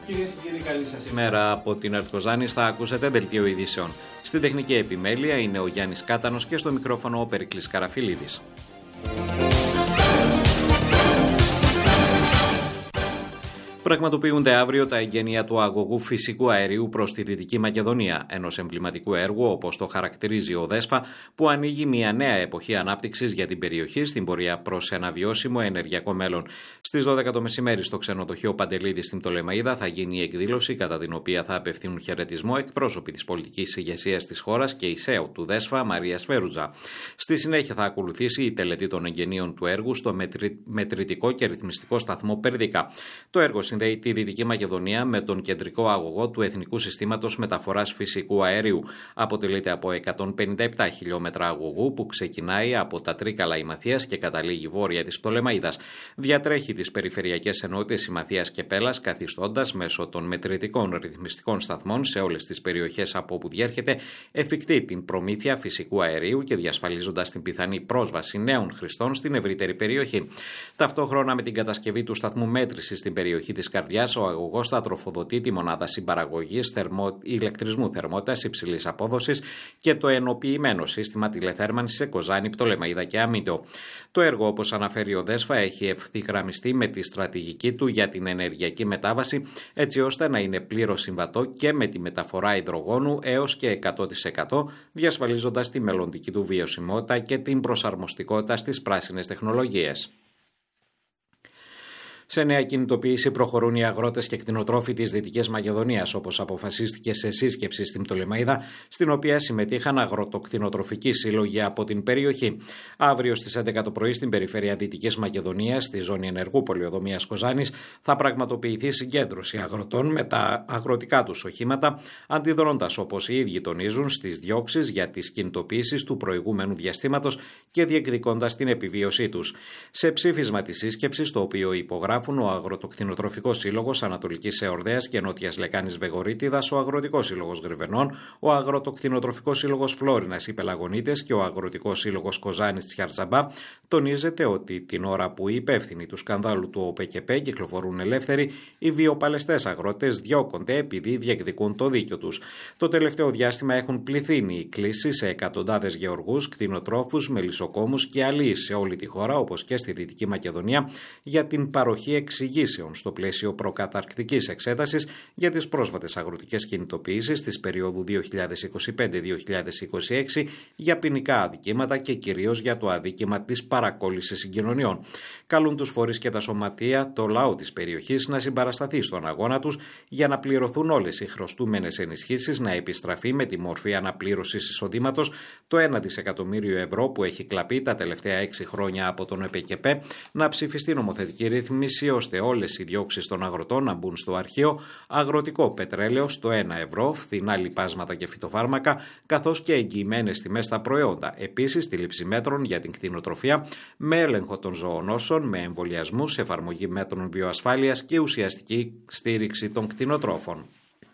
Κυρίες και κύριοι, καλή σας ημέρα από την ΕΡΤ Κοζάνης. Θα ακούσετε δελτίο ειδήσεων. Στην τεχνική επιμέλεια είναι ο Γιάννης Κάτανος και στο μικρόφωνο ο Περικλής Καραφιλίδης. Πραγματοποιούνται αύριο τα εγγένεια του αγωγού φυσικού αερίου προς τη Δυτική Μακεδονία, ενός εμβληματικού έργου, όπως το χαρακτηρίζει ο ΔΕΣΦΑ, που ανοίγει μια νέα εποχή ανάπτυξης για την περιοχή στην πορεία προς ένα βιώσιμο ενεργειακό μέλλον. Στις 12 το μεσημέρι, στο ξενοδοχείο Παντελίδη στην Πτολεμαΐδα, θα γίνει η εκδήλωση, κατά την οποία θα απευθύνουν χαιρετισμό εκπρόσωποι της πολιτικής ηγεσίας της χώρας και η ΣΕΟ του ΔΕΣΦΑ, Μαρία Σφέρουτζα. Στη συνέχεια θα ακολουθήσει η τελετή των εγγενείων του έργου στο μετρητικό και ρυθμιστικό σταθμό Περδικά. Το έργο συνδέει τη Δυτική Μακεδονία με τον κεντρικό αγωγό του Εθνικού Συστήματος Μεταφοράς Φυσικού Αερίου. Αποτελείται από 157 χιλιόμετρα αγωγού που ξεκινάει από τα Τρίκαλα Ημαθίας και καταλήγει βόρεια της Πτολεμαΐδας. Διατρέχει τις περιφερειακές ενότητες Ημαθίας και Πέλας, καθιστώντας μέσω των μετρητικών ρυθμιστικών σταθμών σε όλες τις περιοχές από όπου διέρχεται εφικτή την προμήθεια φυσικού αερίου και διασφαλίζοντας την πιθανή πρόσβαση νέων χρηστών στην ευρύτερη περιοχή. Ταυτόχρονα με την κατασκευή του σταθμού μέτρησης στην περιοχή της Καρδιάς, ο αγωγός θα τροφοδοτεί τη μονάδα συμπαραγωγής ηλεκτρισμού θερμότητας υψηλής απόδοσης και το ενοποιημένο σύστημα τηλεθέρμανσης σε Κοζάνη, Πτολεμαΐδα και Αμύντο. Το έργο, όπως αναφέρει ο ΔΕΣΦΑ, έχει ευθυγραμμιστεί με τη στρατηγική του για την ενεργειακή μετάβαση, έτσι ώστε να είναι πλήρως συμβατό και με τη μεταφορά υδρογόνου έως και 100%, διασφαλίζοντας τη μελλοντική του βιωσιμότητα και την προσαρμοστικότητα στις πράσινες τεχνολογίες. Σε νέα κινητοποίηση προχωρούν οι αγρότες και κτηνοτρόφοι της Δυτικής Μακεδονίας, όπως αποφασίστηκε σε σύσκεψη στην Πτολεμαΐδα, στην οποία συμμετείχαν αγροτοκτηνοτροφικοί σύλλογοι από την περιοχή. Αύριο στις 11 το πρωί, στην περιφέρεια Δυτικής Μακεδονίας, στη ζώνη ενεργού πολεοδομίας Κοζάνης, θα πραγματοποιηθεί συγκέντρωση αγροτών με τα αγροτικά τους οχήματα, αντιδρώντας, όπως οι ίδιοι τονίζουν, στις διώξεις για τις κινητοποίησεις του προηγούμενου διαστήματος και διεκδικώντας την επιβίωσή τους. Σε ψήφισμα της σύσκεψης, το οποίο υπογράφει ο Αγροτοκτηνοτροφικός Σύλλογος Ανατολικής Εορδαίας και Νότιας Λεκάνης Βεγορίτιδας, ο Αγροτικός Σύλλογος Γρυβενών, ο Αγροτοκτηνοτροφικός Σύλλογος Φλόρινας Υπελαγωνίτες και ο Αγροτικός Σύλλογος Κοζάνης Τσιαρζαμπά, τονίζεται ότι την ώρα που οι υπεύθυνοι του σκανδάλου του ΟΠΕΚΕΠΕ κυκλοφορούν ελεύθεροι, οι βιοπαλαιστές αγρότες διώκονται επειδή διεκδικούν το δίκιο τους. Το τελευταίο διάστημα έχουν πληθύνει οι κλήσεις σε εκατοντάδες γεωργούς, κτηνοτρόφους, μελισσοκόμους και αλλοίς σε όλη τη χώρα, όπως και στη Δυτική Μακεδονία, για την παροχή εξηγήσεων στο πλαίσιο προκαταρκτικής εξέτασης για τις πρόσφατες αγροτικές κινητοποιήσεις της περίοδου 2025-2026 για ποινικά αδικήματα και κυρίως για το αδίκημα της παρακόλλησης συγκοινωνιών. Καλούν τους φορείς και τα σωματεία, το λαό της περιοχής, να συμπαρασταθεί στον αγώνα τους για να πληρωθούν όλες οι χρωστούμενες ενισχύσεις, να επιστραφεί με τη μορφή αναπλήρωσης εισοδήματος το 1 δισεκατομμύριο ευρώ που έχει κλαπεί τα τελευταία 6 χρόνια από τον ΕΠΕΚΕΠΕ, να ψηφιστεί νομοθετική ρύθμιση ώστε όλες οι διώξεις των αγροτών να μπουν στο αρχείο, αγροτικό πετρέλαιο στο 1 ευρώ, φθηνά λιπάσματα και φυτοφάρμακα, καθώς και εγγυημένες τιμές στα προϊόντα. Επίσης, τη λήψη μέτρων για την κτηνοτροφία με έλεγχο των ζωονόσων, με εμβολιασμούς, εφαρμογή μέτρων βιοασφάλειας και ουσιαστική στήριξη των κτηνοτρόφων.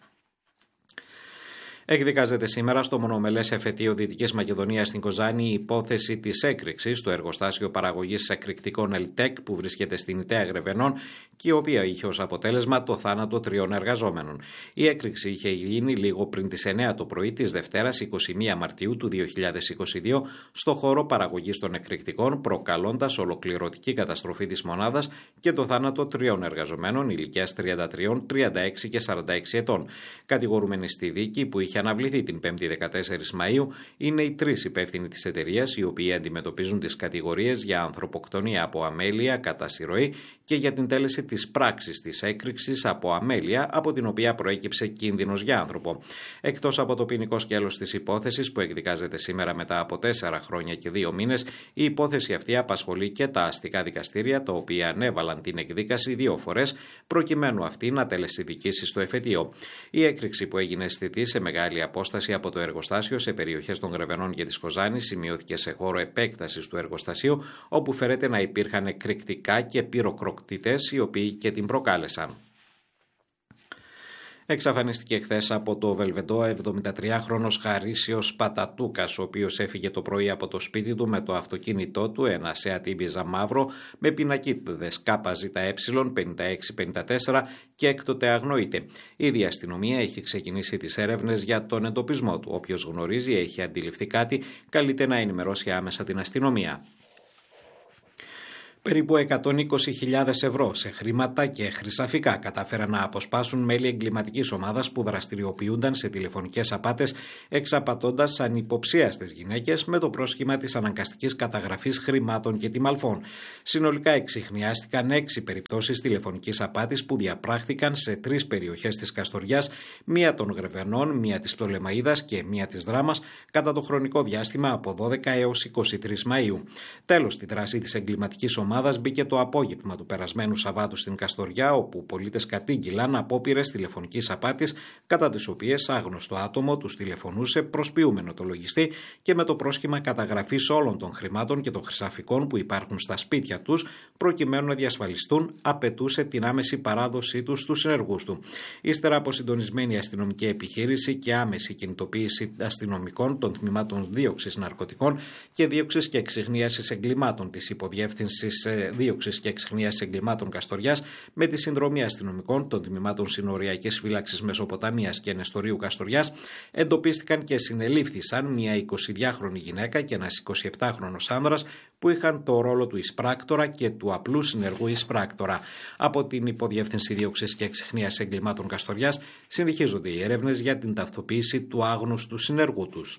Εκδικάζεται σήμερα στο μονομελές εφετείο Δυτικής Μακεδονίας στην Κοζάνη η υπόθεση της έκρηξης στο εργοστάσιο παραγωγής εκρηκτικών ΕΛΤΕΚ που βρίσκεται στην Ιταία Γρεβενών και η οποία είχε ως αποτέλεσμα το θάνατο 3 εργαζόμενων. Η έκρηξη είχε γίνει λίγο πριν τις 9 το πρωί της Δευτέρας 21 Μαρτίου του 2022 στο χώρο παραγωγής των εκρηκτικών, προκαλώντας ολοκληρωτική καταστροφή της μονάδας και το θάνατο 3 εργαζομένων ηλικίας 33, 36 και 46 ετών. Κατηγορούμενοι στη δίκη που είχε αναβληθεί την 5η 14 Μαΐου είναι οι 3 υπεύθυνοι της εταιρείας, οι οποίοι αντιμετωπίζουν τις κατηγορίες για ανθρωποκτονία από αμέλεια κατά συρροή και για την τέλεση της πράξης της έκρηξης από αμέλεια, από την οποία προέκυψε κίνδυνος για άνθρωπο. Εκτός από το ποινικό σκέλος της υπόθεσης που εκδικάζεται σήμερα μετά από 4 χρόνια και 2 μήνες, η υπόθεση αυτή απασχολεί και τα αστικά δικαστήρια, τα οποία ανέβαλαν την εκδίκαση 2 φορές, προκειμένου αυτή να τελεσιδικήσει στο εφετείο. Η έκρηξη που έγινε αισθητή σε μεγάλη απόσταση από το εργοστάσιο σε περιοχές των Γρεβενών και της Κοζάνης σημειώθηκε σε χώρο επέκτασης του εργοστασίου, όπου φέρεται να υπήρχαν εκρηκτικά και πυροκροκτητές οι οποίοι και την προκάλεσαν. Εξαφανίστηκε χθες από το Βελβεντό 73χρονος Χαρίσιος Πατατούκας, ο οποίος έφυγε το πρωί από το σπίτι του με το αυτοκίνητό του, ένα Seat Ibiza μαύρο με πινακίδες ΚΖΕ 5654 και έκτοτε αγνοείται. Ήδη η αστυνομία έχει ξεκινήσει τις έρευνες για τον εντοπισμό του. Όποιος γνωρίζει ή έχει αντιληφθεί κάτι, καλείται να ενημερώσει άμεσα την αστυνομία. Περίπου 120.000 ευρώ σε χρήματα και χρυσαφικά κατάφεραν να αποσπάσουν μέλη εγκληματικής ομάδας που δραστηριοποιούνταν σε τηλεφωνικές απάτες, εξαπατώντας ανυποψίαστες γυναίκες με το πρόσχημα της αναγκαστικής καταγραφής χρημάτων και τιμαλφών. Συνολικά εξιχνιάστηκαν 6 περιπτώσεις τηλεφωνικής απάτης που διαπράχθηκαν σε 3 περιοχές της Καστοριάς, μία των Γρεβενών, μία της Πτολεμαΐδας και μία της Δράμας, κατά το χρονικό διάστημα από 12 έως 23 Μαΐου. Τέλος, στη δράση της εγκληματικής ομάδας μπήκε το απόγευμα του περασμένου Σαββάτου στην Καστοριά, όπου πολίτες κατήγγυλαν απόπειρες τηλεφωνικής απάτης, κατά τις οποίες άγνωστο άτομο τους τηλεφωνούσε προσποιούμενο το λογιστή και με το πρόσχημα καταγραφής όλων των χρημάτων και των χρυσαφικών που υπάρχουν στα σπίτια τους, προκειμένου να διασφαλιστούν, απαιτούσε την άμεση παράδοσή τους στους συνεργούς του. Ύστερα από συντονισμένη αστυνομική επιχείρηση και άμεση κινητοποίηση αστυνομικών των τμήματων δίωξης ναρκωτικών και δίωξης και εξιχνίασης εγκλημάτων της Υποδιεύθυνσης Δίωξης και Εξιχνίασης Εγκλημάτων Καστοριάς, με τη συνδρομή αστυνομικών των τμήματων Συνοριακής Φύλαξης Μεσοποταμίας και Νεστορίου Καστοριάς, εντοπίστηκαν και συνελήφθησαν μια 22χρονη γυναίκα και ένας 27χρονος άνδρας που είχαν το ρόλο του εισπράκτορα και του απλού συνεργού εισπράκτορα. Από την Υποδιεύθυνση Δίωξης και Εξιχνίασης Εγκλημάτων Καστοριάς συνεχίζονται οι έρευνες για την ταυτοποίηση του άγνωστου συνεργού τους.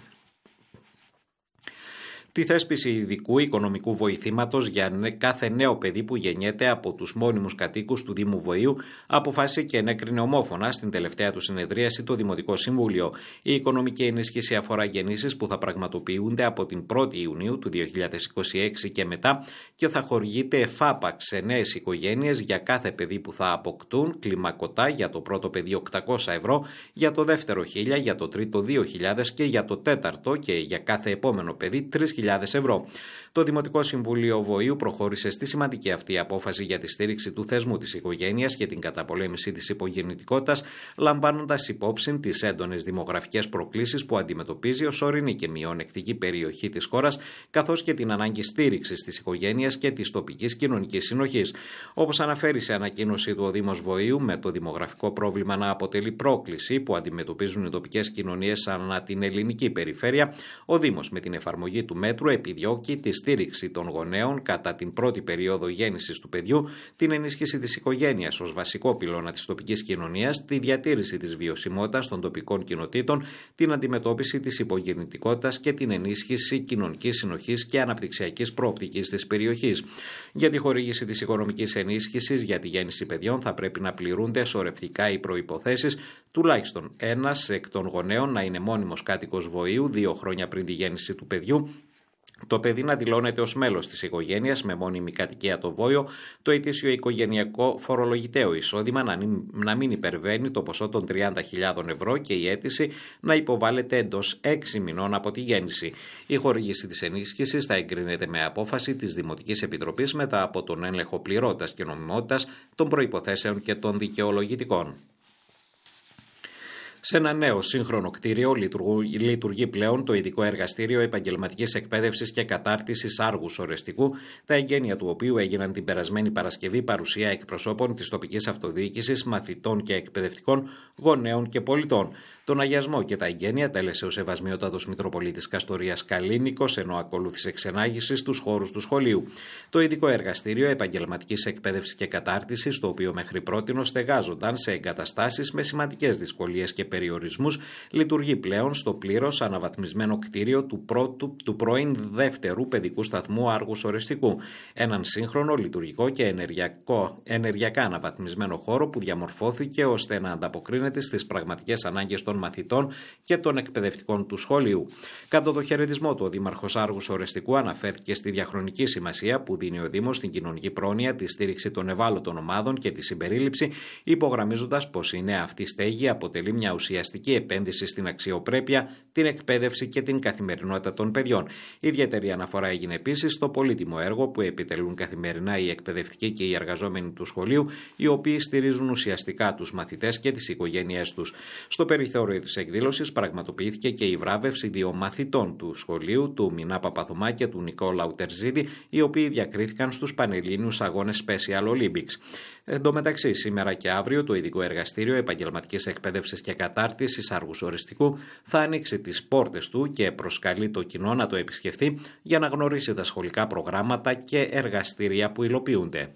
Τη θέσπιση ειδικού οικονομικού βοηθήματος για κάθε νέο παιδί που γεννιέται από τους μόνιμους κατοίκους του Δήμου Βοήου αποφάσισε και ενέκρινε ομόφωνα στην τελευταία του συνεδρίαση το Δημοτικό Συμβούλιο. Η οικονομική ενίσχυση αφορά γεννήσεις που θα πραγματοποιούνται από την 1η Ιουνίου του 2026 και μετά και θα χορηγείται εφάπαξ σε νέες οικογένειες για κάθε παιδί που θα αποκτούν, κλιμακωτά για το πρώτο παιδί 800 ευρώ, για το δεύτερο 1.000, για το τρίτο 2.000 και για το τέταρτο και για κάθε επόμενο παιδί 3.000 ευρώ. Το Δημοτικό Συμβούλιο Βοήου προχώρησε στη σημαντική αυτή απόφαση για τη στήριξη του θεσμού της οικογένειας και την καταπολέμηση της υπογεννητικότητας, λαμβάνοντας υπόψη τις έντονες δημογραφικές προκλήσεις που αντιμετωπίζει ως ορεινή και μειονεκτική περιοχή της χώρας, καθώς και την ανάγκη στήριξης της οικογένειας και της τοπικής κοινωνικής συνοχής. Όπως αναφέρει σε ανακοίνωση του ο Δήμος Βοήου, με το δημογραφικό πρόβλημα να αποτελεί πρόκληση που αντιμετωπίζουν οι τοπικές κοινωνίες ανά την ελληνική περιφέρεια, ο Δήμος με την εφαρμογή του μέτρου επιδιώκει τη στήριξη των γονέων κατά την πρώτη περίοδο γέννησης του παιδιού, την ενίσχυση της οικογένειας ως βασικό πυλώνα της τοπικής κοινωνίας, τη διατήρηση της βιωσιμότητας των τοπικών κοινοτήτων, την αντιμετώπιση της υπογεννητικότητας και την ενίσχυση κοινωνικής συνοχής και αναπτυξιακής προοπτικής της περιοχής. Για τη χορήγηση της οικονομικής ενίσχυσης για τη γέννηση παιδιών θα πρέπει να πληρούνται σωρευτικά οι προϋποθέσεις, τουλάχιστον ένας εκ των γονέων να είναι μόνιμος κάτοικος Βοήου 2 χρόνια πριν τη γέννηση του παιδιού, το παιδί να δηλώνεται ως μέλος της οικογένειας με μόνιμη κατοικία το Βόιο, το ετήσιο οικογενειακό φορολογητέο εισόδημα να μην υπερβαίνει το ποσό των 30.000 ευρώ και η αίτηση να υποβάλλεται εντός 6 μηνών από τη γέννηση. Η χορήγηση της ενίσχυσης θα εγκρίνεται με απόφαση της Δημοτικής Επιτροπής μετά από τον έλεγχο πληρότητας και νομιμότητας των προϋποθέσεων και των δικαιολογητικών. Σε ένα νέο σύγχρονο κτίριο λειτουργεί πλέον το Ειδικό Εργαστήριο Επαγγελματικής Εκπαίδευσης και Κατάρτισης Άργους Ορεστικού, τα εγγένεια του οποίου έγιναν την περασμένη Παρασκευή παρουσία εκπροσώπων της τοπικής αυτοδιοίκησης, μαθητών και εκπαιδευτικών, γονέων και πολιτών. Τον αγιασμό και τα εγγένεια τέλεσε ο Σεβασμιότατος Μητροπολίτης Καστορίας Καλίνικος, ενώ ακολούθησε ξενάγηση στους χώρους του σχολείου. Το Ειδικό Εργαστήριο Επαγγελματικής Εκπαίδευσης και Κατάρτισης, το οποίο μέχρι πρότινος στεγάζονταν σε εγκαταστάσεις με σημαντικές δυσκολίες και περιορισμούς, λειτουργεί πλέον στο πλήρως αναβαθμισμένο κτίριο του πρώην δεύτερου παιδικού σταθμού Άργους Ορεστικού. Έναν σύγχρονο, λειτουργικό και ενεργειακά αναβαθμισμένο χώρο που διαμορφώθηκε ώστε να ανταποκρίνεται στις πραγματικές ανάγκες των των μαθητών και των εκπαιδευτικών του σχολείου. Κατά το χαιρετισμό του, ο Δήμαρχος Άργους Ορεστικού αναφέρθηκε στη διαχρονική σημασία που δίνει ο Δήμος στην κοινωνική πρόνοια, τη στήριξη των ευάλωτων ομάδων και τη συμπερίληψη, υπογραμμίζοντας πως η νέα αυτή στέγη αποτελεί μια ουσιαστική επένδυση στην αξιοπρέπεια, την εκπαίδευση και την καθημερινότητα των παιδιών. Ιδιαίτερη αναφορά έγινε επίσης στο πολύτιμο έργο που επιτελούν καθημερινά οι εκπαιδευτικοί και οι εργαζόμενοι του σχολείου, οι οποίοι στηρίζουν ουσιαστικά τους μαθητές και τις οικογένειές τους. Στο περιθώριο της εκδήλωσης πραγματοποιήθηκε και η βράβευση 2 μαθητών του σχολείου, του Μινά Παπαθουμά και του Νικόλαου Τερζίδη, οι οποίοι διακρίθηκαν στους Πανελλήνιους Αγώνες Special Olympics. Εν τω μεταξύ, σήμερα και αύριο το Ειδικό Εργαστήριο Επαγγελματικής Εκπαίδευσης και Κατάρτισης Άργους Ορεστικού θα ανοίξει τις πόρτες του και προσκαλεί το κοινό να το επισκεφθεί για να γνωρίσει τα σχολικά προγράμματα και εργαστήρια που υλοποιούνται.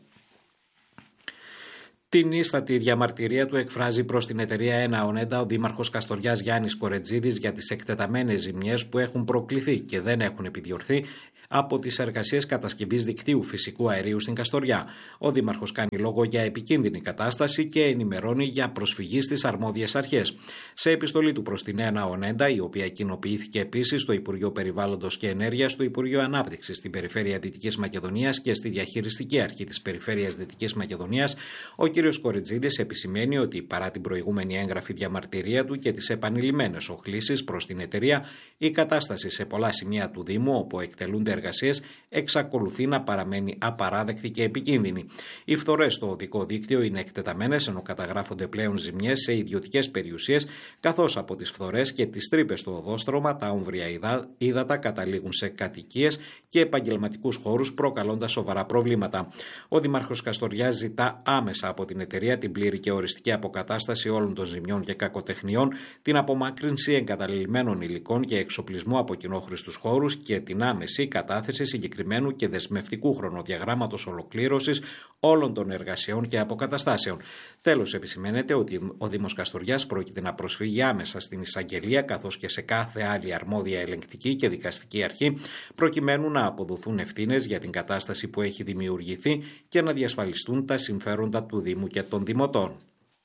Την ίστατη διαμαρτυρία του εκφράζει προς την εταιρεία ΕΝΑ-ΟΝΕΝΤΑ ο Δήμαρχος Καστοριάς Γιάννης Κορετζίδης για τις εκτεταμένες ζημιές που έχουν προκληθεί και δεν έχουν επιδιορθεί από τις εργασίες κατασκευής δικτύου φυσικού αερίου στην Καστοριά. Ο Δήμαρχος κάνει λόγο για επικίνδυνη κατάσταση και ενημερώνει για προσφυγή στις αρμόδιες αρχές. Σε επιστολή του προς την ΕΝΑ-ΟΝΕΝΤΑ, η οποία κοινοποιήθηκε επίσης στο Υπουργείο Περιβάλλοντος και Ενέργειας, στο Υπουργείο Ανάπτυξης στην Περιφέρεια Δυτικής Μακεδονίας και στη Διαχειριστική Αρχή της Περιφέρειας Δυτικής Μακεδονίας, ο κ. Κορετζίδης επισημαίνει ότι παρά την προηγούμενη έγγραφη διαμαρτυρία του και τις επανειλημμένες οχλήσεις προς την εταιρεία, η κατάσταση σε πολλά σημεία του Δήμου όπου εκτελούνται εργασίες εξακολουθεί να παραμένει απαράδεκτη και επικίνδυνη. Οι φθορές στο οδικό δίκτυο είναι εκτεταμένες, ενώ καταγράφονται πλέον ζημιές σε ιδιωτικές περιουσίες, καθώς από τις φθορές και τις τρύπες στο οδόστρωμα τα όμβρια ύδατα καταλήγουν σε κατοικίες και επαγγελματικούς χώρους, προκαλώντας σοβαρά προβλήματα. Ο Δήμαρχος Καστοριάς ζητά άμεσα από την εταιρεία την πλήρη και οριστική αποκατάσταση όλων των ζημιών και κακοτεχνιών, την απομάκρυνση εγκαταλειμμένων υλικών και εξοπλισμού από κοινόχρηστους χώρους και την άμεση κατάθεση συγκεκριμένου και δεσμευτικού χρονοδιαγράμματος ολοκλήρωσης όλων των εργασιών και αποκαταστάσεων. Τέλος, επισημαίνεται ότι ο Δήμος Καστοριάς πρόκειται να προσφύγει άμεσα στην εισαγγελία καθώς και σε κάθε άλλη αρμόδια ελεγκτική και δικαστική αρχή, προκειμένου να αποδοθούν ευθύνες για την κατάσταση που έχει δημιουργηθεί και να διασφαλιστούν τα συμφέροντα του Δήμου και των Δημοτών.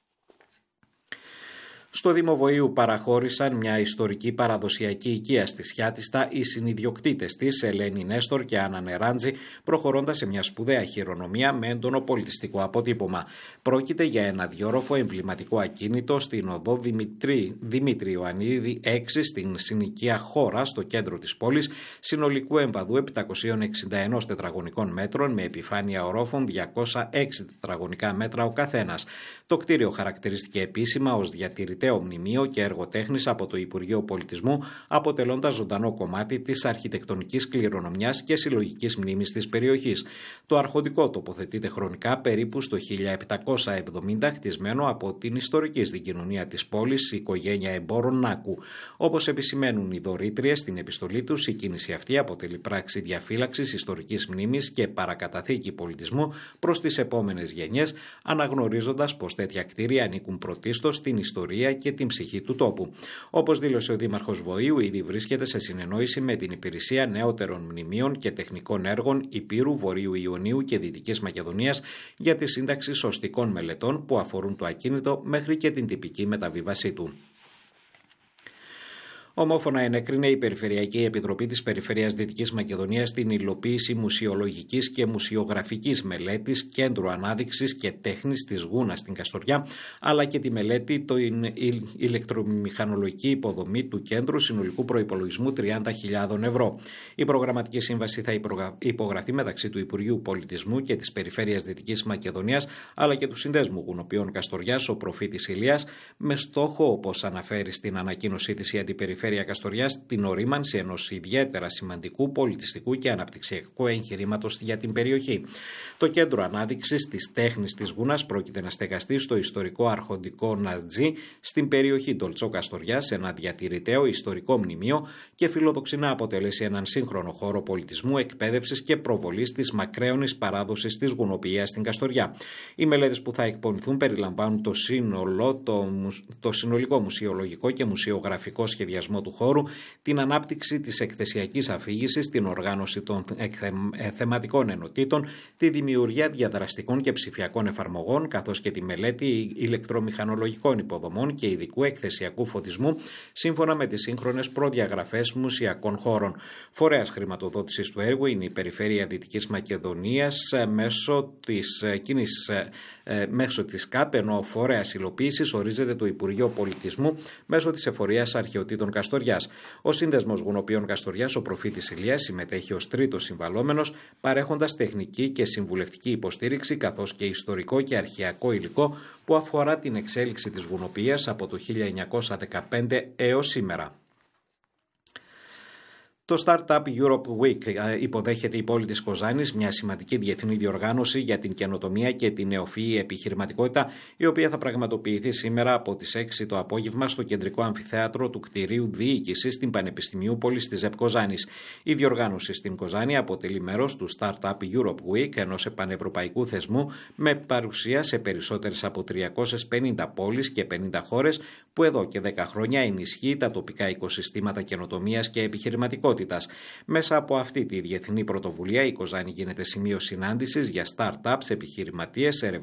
Στο Δήμο Βοήου παραχώρησαν μια ιστορική παραδοσιακή οικία στη Σιάτιστα οι συνιδιοκτήτες της Ελένη Νέστορ και Άννα Νεράντζη, προχωρώντας σε μια σπουδαία χειρονομία με έντονο πολιτιστικό αποτύπωμα. Πρόκειται για ένα διόροφο εμβληματικό ακίνητο στην οδό Δημήτρη Ιωαννίδη 6 στην συνοικία Χώρα, στο κέντρο της πόλης, συνολικού εμβαδού 761 τετραγωνικών μέτρων με επιφάνεια ορόφων 206 τετραγωνικά μέτρα ο καθένας. Το κτίριο χαρακτηρίστηκε επίσημα ως διατηρηταίο μνημείο και έργο τέχνης από το Υπουργείο Πολιτισμού, αποτελώντας ζωντανό κομμάτι της αρχιτεκτονικής κληρονομιάς και συλλογικής μνήμης της περιοχής. Το αρχοντικό τοποθετείται χρονικά περίπου στο 1770, χτισμένο από την ιστορική συγκοινωνία της πόλης, η οικογένεια εμπόρων Νάκου. Όπως επισημαίνουν οι δωρήτριες στην επιστολή τους, η κίνηση αυτή αποτελεί πράξη διαφύλαξης ιστορικής μνήμης και παρακαταθήκη πολιτισμού προς τις επόμενες γενιές, αναγνωρίζοντας πως τέτοια κτίρια ανήκουν πρωτίστως στην ιστορία και την ψυχή του τόπου. Όπως δήλωσε ο Δήμαρχος Βοήου, ήδη βρίσκεται σε συνεννόηση με την Υπηρεσία Νεότερων Μνημείων και Τεχνικών Έργων Υπήρου, Βορείου Ιωνίου και Δυτικής Μακεδονίας για τη σύνταξη σωστικών μελετών που αφορούν το ακίνητο μέχρι και την τυπική μεταβίβασή του. Ομόφωνα ενέκρινε η Περιφερειακή Επιτροπή της Περιφέρειας Δυτικής Μακεδονίας την υλοποίηση μουσιολογικής και μουσιογραφικής μελέτης Κέντρου Ανάδειξης και Τέχνης της Γούνας στην Καστοριά, αλλά και τη μελέτη την ηλεκτρομηχανολογική υποδομή του κέντρου συνολικού προϋπολογισμού 30.000 ευρώ. Η προγραμματική σύμβαση θα υπογραφεί μεταξύ του Υπουργείου Πολιτισμού και της Περιφέρειας Δυτικής Μακεδονίας, αλλά και του Συνδέσμου Γουνοποιών Καστοριάς, ο προφήτης Ηλίας, με στόχο, όπως αναφέρει στην ανακοίνωσή της η Αντιπεριφέρεια Καστοριάς, την ορίμανση ενός ιδιαίτερα σημαντικού πολιτιστικού και αναπτυξιακού εγχειρήματος για την περιοχή. Το Κέντρο Ανάδειξης της Τέχνης της Γούνας πρόκειται να στεγαστεί στο ιστορικό αρχοντικό Νατζή στην περιοχή Ντολτσό Καστοριάς, ένα διατηρηταίο ιστορικό μνημείο, και φιλοδοξεί να αποτελέσει έναν σύγχρονο χώρο πολιτισμού, εκπαίδευσης και προβολής της μακραίωνης παράδοσης της γουνοποιίας στην Καστοριά. Οι μελέτες που θα εκπονηθούν περιλαμβάνουν το συνολικό μουσιολογικό και μουσιογραφικό σχεδιασμό σχεδιασμό του χώρου, την ανάπτυξη της εκθεσιακής αφήγησης, την οργάνωση των θεματικών ενωτήτων, τη δημιουργία διαδραστικών και ψηφιακών εφαρμογών, καθώς και τη μελέτη ηλεκτρομηχανολογικών υποδομών και ειδικού εκθεσιακού φωτισμού, σύμφωνα με τις σύγχρονες προδιαγραφές μουσιακών χώρων. Φορέας χρηματοδότησης του έργου είναι η Περιφέρεια Δυτικής Μακεδονίας μέσω της ΚΑΠ, ενώ ο φορέας υλοποίησης ορίζεται το Υπουργείο Πολιτισμού μέσω της Εφορίας Αρχαιοτήτων Καστοριάς. Ο Σύνδεσμος Γουνοποιών Καστοριάς, ο Προφήτης Ηλίας, συμμετέχει ως τρίτος συμβαλόμενος, παρέχοντας τεχνική και συμβουλευτική υποστήριξη, καθώς και ιστορικό και αρχαιακό υλικό που αφορά την εξέλιξη της γουνοποιίας από το 1915 έως σήμερα. Το Startup Europe Week υποδέχεται η πόλη της Κοζάνης, μια σημαντική διεθνή διοργάνωση για την καινοτομία και την νεοφυή επιχειρηματικότητα, η οποία θα πραγματοποιηθεί σήμερα από τις 6 το απόγευμα στο κεντρικό αμφιθέατρο του κτηρίου διοίκησης στην Πανεπιστημίου Πόλης της ΕΠ Κοζάνης. Η διοργάνωση στην Κοζάνη αποτελεί μέρος του Startup Europe Week, ενός πανευρωπαϊκού θεσμού με παρουσία σε περισσότερες από 350 πόλεις και 50 χώρες, που εδώ και 10 χρόνια ενισχύει τα τοπικά οικοσυστήματα καινοτομίας και επιχειρηματικότητας. Μέσα από αυτή τη διεθνή πρωτοβουλία, η Κοζάνη γίνεται σημείο συνάντησης για startups, επιχειρηματίες,